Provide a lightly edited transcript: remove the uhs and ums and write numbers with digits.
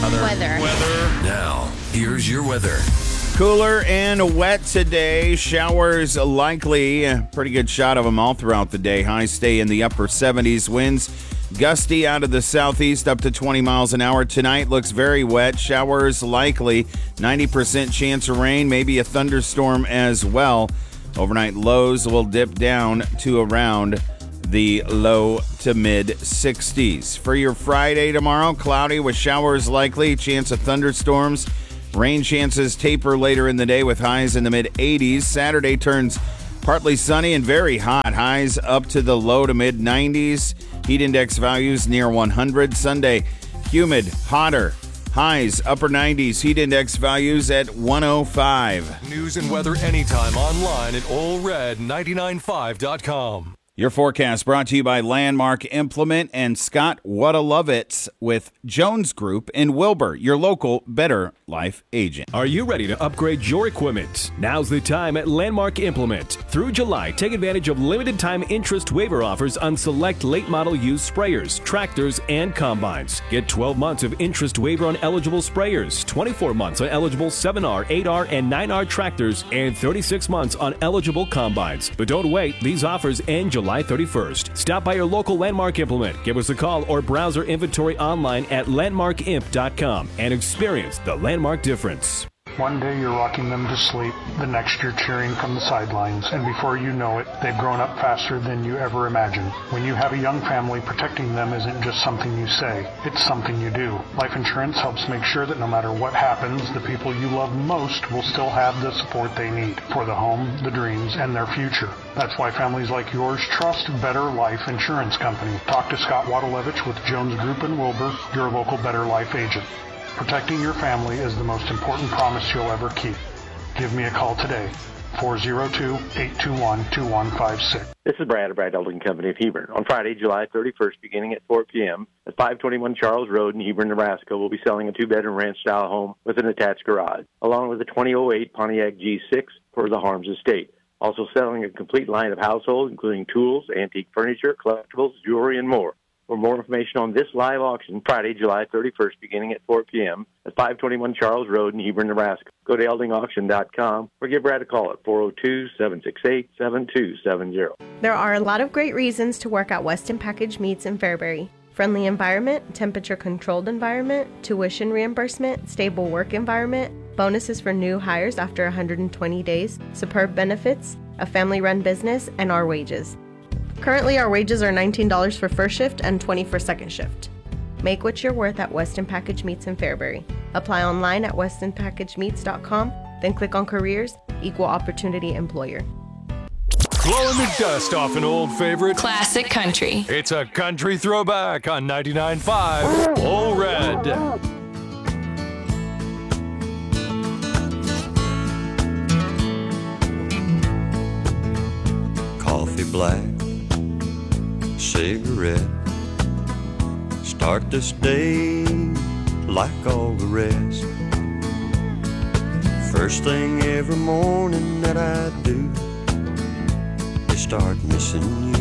Weather. Now, here's your weather. Cooler and wet today. Showers likely. Pretty good shot of them all throughout the day. Highs stay in the upper 70s. Winds gusty out of the southeast up to 20 miles an hour. Tonight looks very wet. Showers likely. 90% chance of rain. Maybe a thunderstorm as well. Overnight lows will dip down to around the low to mid 60s. For your Friday tomorrow, cloudy with showers likely. Chance of thunderstorms. Rain chances taper later in the day with highs in the mid-80s. Saturday turns partly sunny and very hot. Highs up to the low to mid-90s. Heat index values near 100. Sunday, humid, hotter. Highs upper 90s. Heat index values at 105. News and weather anytime online at allred995.com. Your forecast brought to you by Landmark Implement and Scott Whatalovitz with Jones Group in Wilbur, your local Better Life agent. Are you ready to upgrade your equipment? Now's the time at Landmark Implement. Through July, take advantage of limited-time interest waiver offers on select late-model used sprayers, tractors, and combines. Get 12 months of interest waiver on eligible sprayers, 24 months on eligible 7R, 8R, and 9R tractors, and 36 months on eligible combines. But don't wait. These offers end July 31st. Stop by your local Landmark Implement. Give us a call or browse our inventory online at landmarkimp.com and experience the Landmark difference. One day you're rocking them to sleep, the next you're cheering from the sidelines, and before you know it, they've grown up faster than you ever imagined. When you have a young family, protecting them isn't just something you say, it's something you do. Life insurance helps make sure that no matter what happens, the people you love most will still have the support they need for the home, the dreams, and their future. That's why families like yours trust Better Life Insurance Company. Talk to Scott Whatalovitz with Jones Group in Wilbur, your local Better Life agent. Protecting your family is the most important promise you'll ever keep. Give me a call today, 402-821-2156. This is Brad of Brad Eldon Company of Hebron. On Friday, July 31st, beginning at 4 p.m. at 521 Charles Road in Hebron, Nebraska, we'll be selling a two-bedroom ranch-style home with an attached garage, along with a 2008 Pontiac G6 for the Harms estate. Also selling a complete line of household, including tools, antique furniture, collectibles, jewelry, and more. For more information on this live auction, Friday, July 31st, beginning at 4 p.m. at 521 Charles Road in Hebron, Nebraska, go to eldingauction.com or give Brad a call at 402-768-7270. There are a lot of great reasons to work at Weston Package Meats in Fairbury. Friendly environment, temperature-controlled environment, tuition reimbursement, stable work environment, bonuses for new hires after 120 days, superb benefits, a family-run business, and our wages. Currently, our wages are $19 for first shift and $20 for second shift. Make what you're worth at Weston Package Meats in Fairbury. Apply online at westonpackagemeats.com, then click on Careers, Equal Opportunity Employer. Blowing the dust off an old favorite. Classic country. It's a country throwback on 99.5 All Red. Coffee black, cigarette, start this day like all the rest. First thing every morning that I do is start missing you.